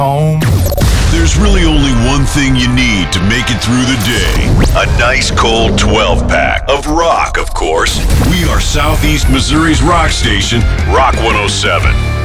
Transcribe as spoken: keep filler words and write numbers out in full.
home. There's really only one thing you need to make it through the day. A nice cold twelve-pack of rock, of course. We are Southeast Missouri's rock station, Rock one oh seven.